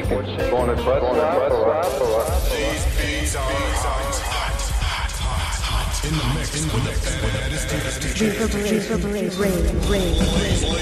Going to bus stop. These beats are hot. In the mix with the baddest. Reverberation, rain.